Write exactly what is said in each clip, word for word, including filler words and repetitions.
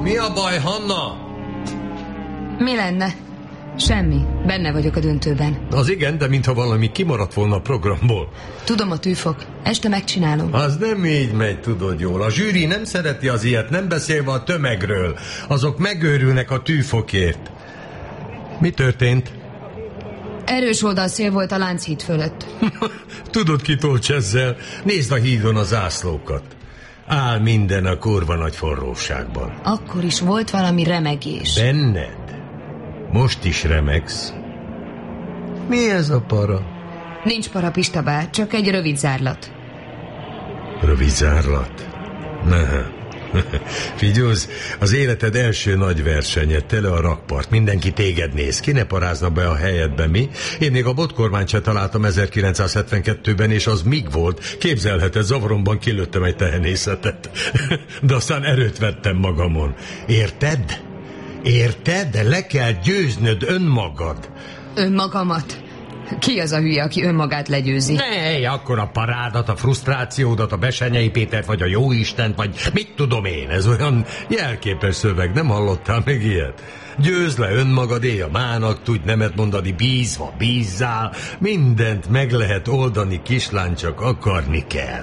Mi a baj, Hanna? Mi lenne? Semmi. Benne vagyok a döntőben. Az igen, de mintha valami kimaradt volna a programból. Tudom, a tűfok. Este megcsinálom. Az nem így megy, tudod jól. A zsűri nem szereti az ilyet, nem beszélve a tömegről. Azok megőrülnek a tűfokért. Mi történt? Erős oldalszél volt a Lánchíd fölött. Tudod, ki tolts ezzel? Nézd a hídon a zászlókat. Áll minden a kurva nagy forróságban. Akkor is volt valami remegés. Benned? Most is remegsz? Mi ez a para? Nincs para, Pista bá, csak egy rövid zárlat. Rövid zárlat? Ne. Figyelsz, az életed első nagy versenye, tele a rakpart, mindenki téged néz, ki ne parázna be a helyedbe, mi? Én még a botkormányt se találtam ezerkilencszázhetvenkettőben, és az mig volt, képzelheted, zavaromban kilőttem egy tehenészetet. De aztán erőt vettem magamon. Érted? Érted? De le kell győznöd önmagad. Önmagamat? Ki az a hülye, aki önmagát legyőzi? Ne, akkor a parádat, a frusztrációdat, a Besenyei Pétert, vagy a Jóistent, vagy mit tudom én, ez olyan jelképes szöveg, nem hallottál még ilyet? Győzd le önmagad, élj a mának, tudj nemet mondani, bízva, bízzál, mindent meg lehet oldani, kislány, csak akarni kell.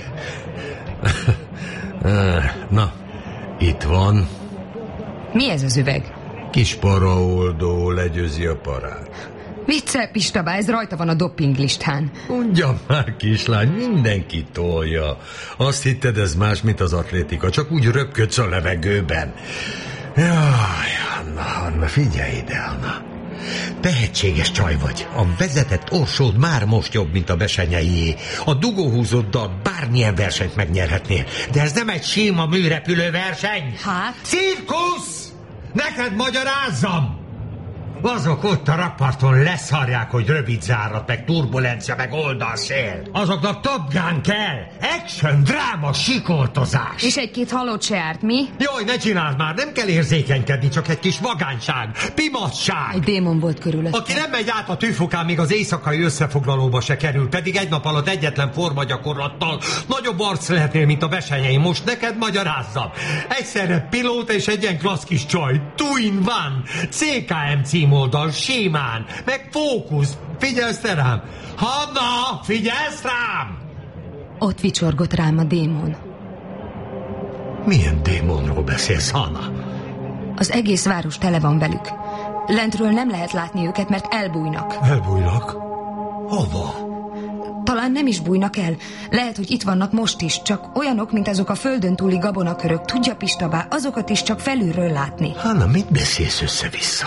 Na, itt van. Mi ez az üveg? Kis paraoldó, legyőzi a parát. Viccel, Pista bá, ez rajta van a doppinglistán. Mondja már, kislány, mindenki tolja. Azt hitted, ez más, mint az atlétika, csak úgy röpködsz a levegőben. Jaj, Anna, Anna, figyelj ide, Anna. Tehetséges csaj vagy. A vezetett orsód már most jobb, mint a Besenyeié. A dugóhúzóddal bármilyen versenyt megnyerhetnél. De ez nem egy sima műrepülő verseny. Hát? Cirkusz! Neked magyarázzam! Azok ott a rakparton leszarják, hogy rövid zárat, meg turbulencia, meg oldalszél. Azoknak Top Gun kell. Action, dráma, sikoltozás. És egy-két halott se árt, mi? Jaj, ne csináld már, nem kell érzékenykedni, csak egy kis vagányság, pimasság. Egy démon volt körülött. Aki nem megy át a tűfokán, még az éjszakai összefoglalóba se kerül, pedig egy nap alatt egyetlen formagyakorlattal nagyobb arc lehetnél, mint a Besenyei. Most neked magyarázzam. Egyszerre pilóta és egy ilyen klassz kis csaj. Two in one. cé ká em címoldal, simán. Meg fókusz. Figyelsz te rám. Hanna, figyelsz rám! Ott vicsorgott rám a démon. Milyen démonról beszélsz, Hanna? Az egész város tele van velük. Lentről nem lehet látni őket, mert elbújnak. Elbújnak? Hova? Talán nem is bújnak el. Lehet, hogy itt vannak most is, csak olyanok, mint azok a földön túli gabonakörök. Tudja, Pista bá, azokat is csak felülről látni. Hanna, mit beszélsz össze-vissza?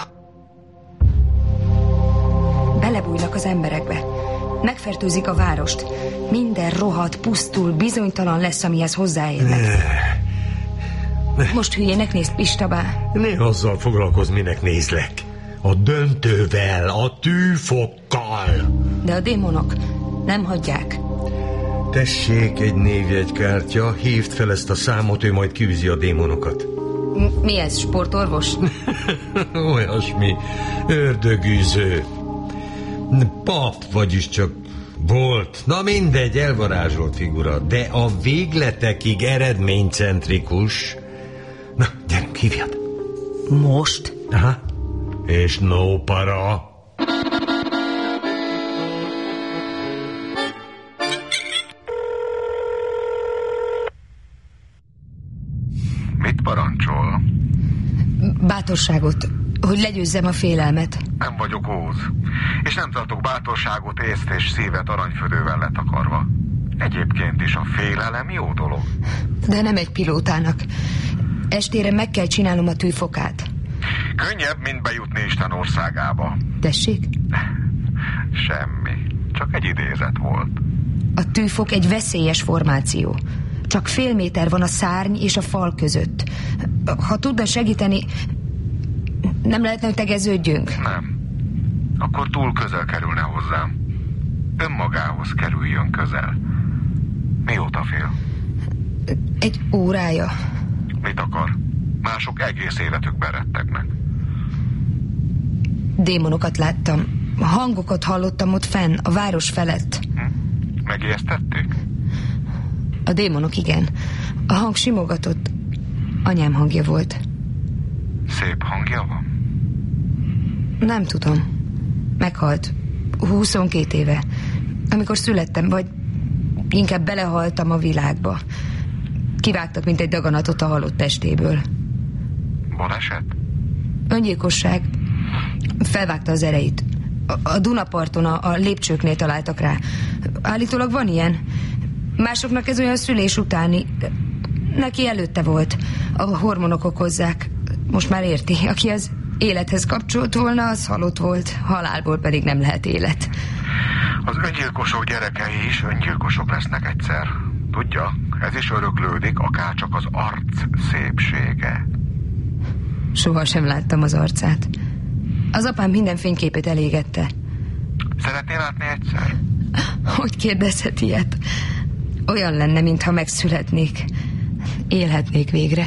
Belebújnak az emberekbe. Megfertőzik a várost. Minden rohadt, pusztul, bizonytalan lesz, amihez hozzáérnek. Ne. Ne. Most hülyének nézd, Pista bá. Ne azzal foglalkozz, minek nézlek. A döntővel, a tűfokkal. De a démonok nem hagyják. Tessék, egy névjegykártya, hívd fel ezt a számot, ő majd kiűzi a démonokat. M- mi ez, sportorvos? Olyasmi, ördögűző. Pap, vagyis csak volt. Na mindegy, elvarázsolt figura, de a végletekig eredménycentrikus. Na, gyerünk, hívjad. Most? Aha. És no para. Mit parancsol? Bátorságot, hogy legyőzzem a félelmet. Nem vagyok Óz, és nem tartok bátorságot, észt és szívet aranyfödővel letakarva. Egyébként is a félelem jó dolog. De nem egy pilótának. Estére meg kell csinálnom a tűfokát. Könnyebb, mint bejutni Isten országába. Tessék? Semmi. Csak egy idézet volt. A tűfok egy veszélyes formáció. Csak fél méter van a szárny és a fal között. Ha tudna segíteni, nem lehetne, hogy tegeződjünk? Nem. Akkor túl közel kerülne hozzám. Önmagához kerüljön közel. Mióta fél? Egy órája. Mit akar? Mások egész életükben rettegnek. Démonokat láttam. Hangokat hallottam ott fenn, a város felett. Hm? Megijesztették? A démonok, igen. A hang simogatott. Anyám hangja volt. Szép hangja van? Nem tudom. Meghalt. huszonkét éve. Amikor születtem, vagy inkább belehaltam a világba. Kivágtak, mint egy daganatot a halott testéből. Baleset? Öngyilkosság. Felvágta az ereit. A, a Dunaparton, a, a lépcsőknél találtak rá. Állítólag van ilyen. Másoknak ez olyan szülés utáni. Neki előtte volt. A hormonok okozzák. Most már érti. Aki az élethez kapcsolt volna, az halott volt. Halálból pedig nem lehet élet. Az öngyilkosok gyerekei is öngyilkosok lesznek egyszer. Tudja, ez is öröklődik, akárcsak az arc szépsége. Soha sem láttam az arcát. Az apám minden fényképét elégette. Szeretné látni egyszer? Hogy kérdezhet ilyet? Olyan lenne, mintha megszületnék. Élhetnék végre.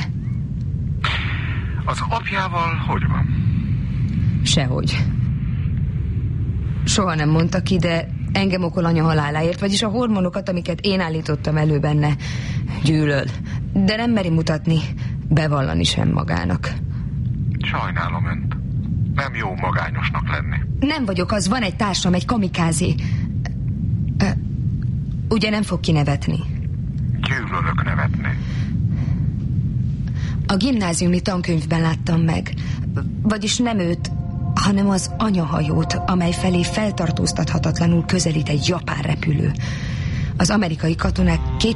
Az apjával hogy van? Sehogy. Soha nem mondta ki, de engem okol anya haláláért, vagyis a hormonokat, amiket én állítottam elő benne, gyűlöl. De nem meri mutatni, bevallani sem magának. Sajnálom önt. Nem jó magányosnak lenni. Nem vagyok az, van egy társam, egy kamikázé. Ugye nem fog kinevetni? Gyűlölök nevetni. A gimnáziumi tankönyvben láttam meg. Vagyis nem őt, hanem az anyahajót, amely felé feltartóztathatatlanul közelít egy japán repülő. Az amerikai katonák két